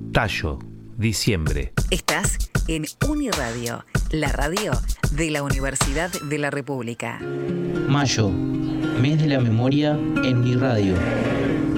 Tallo, diciembre. Estás en Uniradio, la radio de la Universidad de la República. Mayo, mes de la memoria en mi radio.